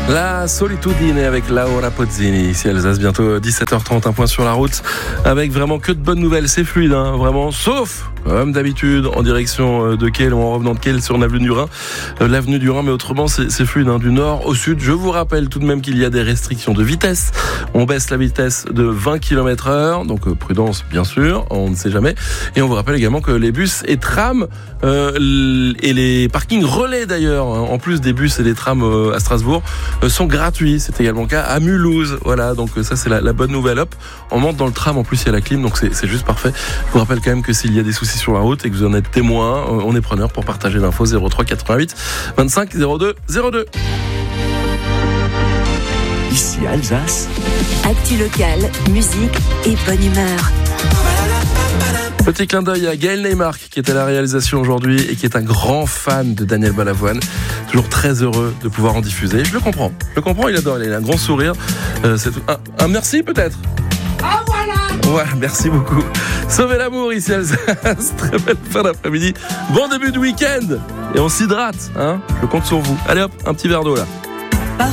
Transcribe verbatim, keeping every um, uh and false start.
La Solitudine avec Laura Pozzini, ici Alsace, bientôt dix-sept heures trente, un point sur la route, avec vraiment que de bonnes nouvelles, c'est fluide, hein, vraiment, sauf, comme d'habitude, en direction de Kehl ou en revenant de Kehl sur l'avenue du Rhin, euh, l'avenue du Rhin, mais autrement c'est, c'est fluide, hein, du nord au sud. Je vous rappelle tout de même qu'il y a des restrictions de vitesse, on baisse la vitesse de vingt kilomètres heure, donc euh, prudence bien sûr, on ne sait jamais, et on vous rappelle également que les bus et trams, euh, et les parkings relais d'ailleurs, hein, en plus des bus et des trams euh, à Strasbourg, sont gratuits. C'est également le cas à Mulhouse. Voilà, donc ça c'est la, la bonne nouvelle. Hop, on monte dans le tram, en plus il y a la clim, donc c'est, c'est juste parfait. Je vous rappelle quand même que s'il y a des soucis sur la route et que vous en êtes témoin, on est preneur pour partager l'info. Zéro trois quatre-vingt-huit vingt-cinq zéro deux zéro deux. Ici Alsace. Actu locale, musique et bonne humeur. Petit clin d'œil à Gaël Neymark qui est à la réalisation aujourd'hui et qui est un grand fan de Daniel Balavoine. Toujours très heureux de pouvoir en diffuser. Je le comprends, je le comprends, il adore, il a un grand sourire. Euh, c'est tout. Un, un merci peut-être. Ah voilà. Ouais, merci beaucoup. Sauvez l'amour ici Alsace. Très belle fin d'après-midi. Bon début de week-end. Et on s'hydrate, hein. Je compte sur vous. Allez hop, un petit verre d'eau là.